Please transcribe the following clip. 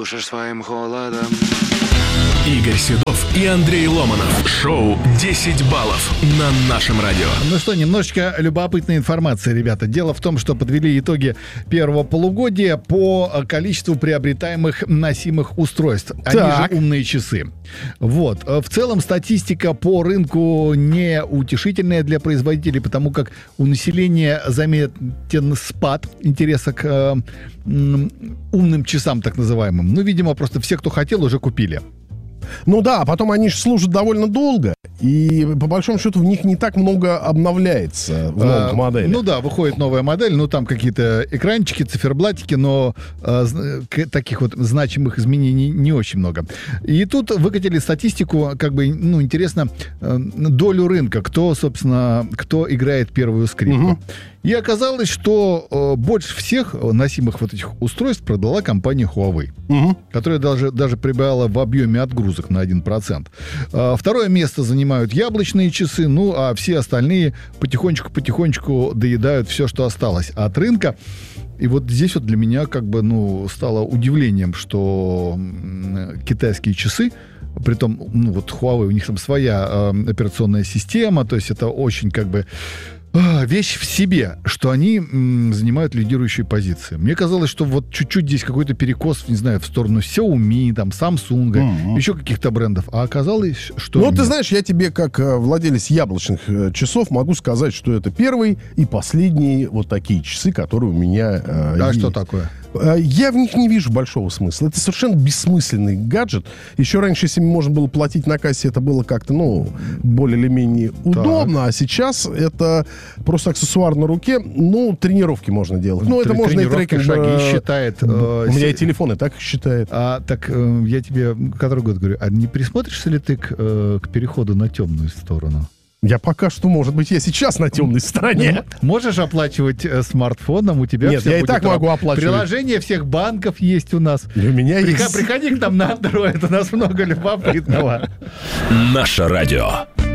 душишь своим холодом. Игорь Седов и Андрей Ломанов. Шоу «10 баллов» на нашем радио. Ну что, немножечко любопытной информации, ребята. Дело в том, что подвели итоги первого полугодия по количеству приобретаемых носимых устройств. Они же умные часы. Вот. В целом статистика по рынку не утешительная для производителей, потому как у населения заметен спад интереса к умным часам, так называемым. Ну, видимо, просто все, кто хотел, уже купили. Ну да, а потом они же служат довольно долго, и по большому счету в них не так много обновляется в новых моделях. Ну да, выходит новая модель, ну там какие-то экранчики, циферблатики, но таких вот значимых изменений не очень много. И тут выкатили статистику, как бы, ну, интересно, долю рынка, кто играет первую скрипку. И оказалось, что больше всех носимых вот этих устройств продала компания Huawei, которая даже прибавила в объеме отгрузок на 1%. Второе место занимают яблочные часы, ну а все остальные потихонечку доедают все, что осталось от рынка. И вот здесь вот для меня как бы, ну, стало удивлением, что китайские часы, притом, ну вот Huawei, у них там своя операционная система, то есть это очень как бы вещь в себе, что они занимают лидирующие позиции. Мне казалось, что вот чуть-чуть здесь какой-то перекос, не знаю, в сторону Xiaomi, там, Samsung, еще каких-то брендов. А оказалось, что... Ну, ты знаешь, я тебе, как владелец яблочных часов, могу сказать, что это первые и последние вот такие часы, которые у меня есть. Что такое? Я в них не вижу большого смысла. Это совершенно бессмысленный гаджет. Еще раньше, если можно было платить на кассе, это было как-то, ну, более или менее удобно. А сейчас это просто аксессуар на руке. Ну, тренировки можно делать. Ну, это можно и трекинг. Шаги считает. У меня и телефон и так считает. Так я тебе который год говорю, а не присмотришься ли ты к переходу на темную сторону? Я пока что, может быть, я сейчас на темной стороне. Можешь оплачивать смартфоном, у тебя нет, все я будет. И так могу оплачивать. Приложение всех банков есть у нас. И у меня есть. Приходи к нам на Android, у нас много любопытного. Наше радио.